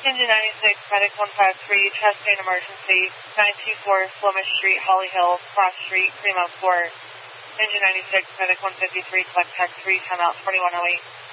Engine 96, Medic 153, chest pain emergency, 924 Flemish Street, Holly Hill, Cross Street, Fremont Court. Engine 96, Medic 153, collect tech 3, timeout 2108.